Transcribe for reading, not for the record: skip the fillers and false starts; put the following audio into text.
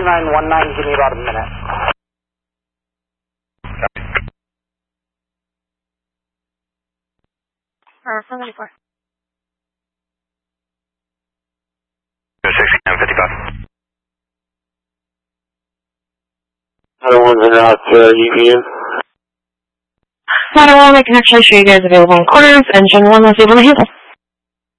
2919, give me about a minute. Phone 94. 6955. Other ones are not EPU. Ladder 1, I can actually show you guys available in quarters. Engine 1 was able to handle.